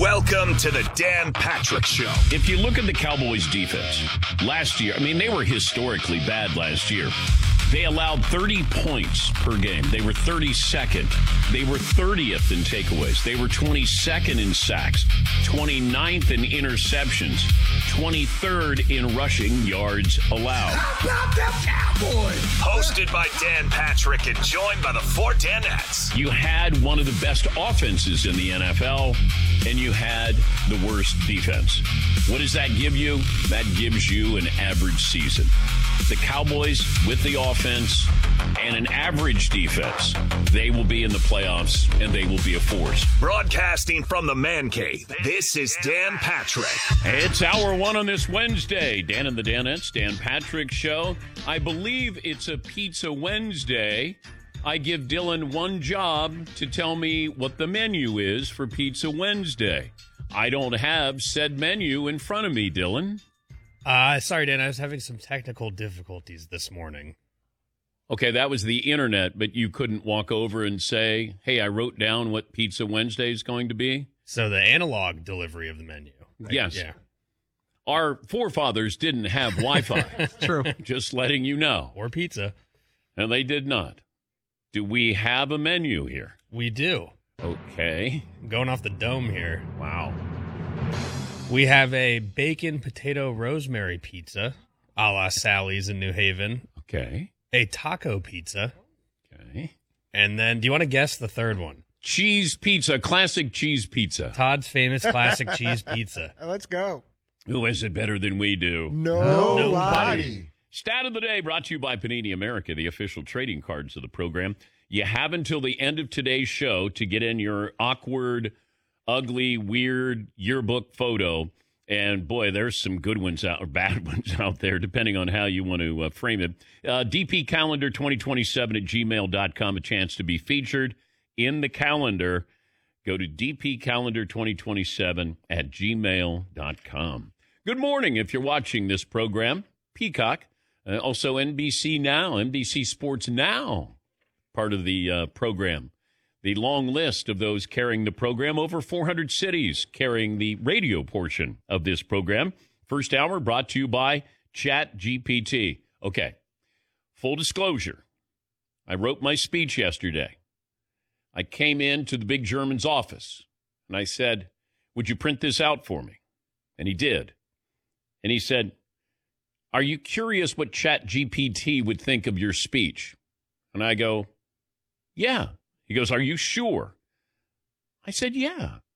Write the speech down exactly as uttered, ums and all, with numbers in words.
Welcome to the Dan Patrick Show. If you look at the Cowboys defense last year, I mean, they were historically bad last year. They allowed thirty points per game. They were thirty-second. They were thirtieth in takeaways. They were twenty-second in sacks, twenty-ninth in interceptions, twenty-third in rushing yards allowed. How about them Cowboys? Hosted by Dan Patrick and joined by the four Danettes. You had one of the best offenses in the N F L, and you had the worst defense. What does that give you? That gives you an average season. The Cowboys with the offense and an average defense, they will be in the playoffs and they will be a force. Broadcasting from the Man Cave, this is Dan Patrick. It's hour one on this Wednesday. Dan and the Danettes, Dan Patrick Show. I believe it's a Pizza Wednesday. I give Dylan one job to tell me what the menu is for Pizza Wednesday. I don't have said menu in front of me, Dylan. Uh, sorry, Dan, I was having some technical difficulties this morning. Okay, that was the internet, but you couldn't walk over and say, hey, I wrote down what Pizza Wednesday is going to be? So the analog delivery of the menu. Right? Yes. Yeah. Our forefathers didn't have Wi-Fi. True. Just letting you know. Or pizza. And they did not. Do we have a menu here? We do. Okay. I'm going off the dome here. Wow. We have a bacon potato rosemary pizza, a la Sally's in New Haven. Okay. A taco pizza. Okay. And then, do you want to guess the third one? Cheese pizza, classic cheese pizza. Todd's famous classic cheese pizza. Let's go. Who has it better than we do? Nobody. Nobody. Stat of the day brought to you by Panini America, the official trading cards of the program. You have until the end of today's show to get in your awkward, ugly, weird yearbook photo. And, boy, there's some good ones out or bad ones out there, depending on how you want to uh, frame it. Uh, D P Calendar twenty twenty-seven at gmail dot com, a chance to be featured in the calendar. Go to D P Calendar twenty twenty-seven at gmail dot com. Good morning if you're watching this program. Peacock, uh, also N B C Now, N B C Sports Now, part of the uh, program. The long list of those carrying the program, over four hundred cities carrying the radio portion of this program. First hour brought to you by ChatGPT. Okay, full disclosure, I wrote my speech yesterday. I came into the big German's office, and I said, would you print this out for me? And he did. And he said, are you curious what ChatGPT would think of your speech? And I go, yeah. He goes, are you sure? I said, yeah.